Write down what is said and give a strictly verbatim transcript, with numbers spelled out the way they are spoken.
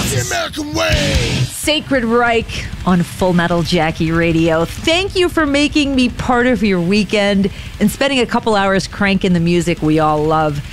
The American way. Sacred Reich on Full Metal Jackie Radio. Thank you for making me part of your weekend and spending a couple hours cranking the music we all love.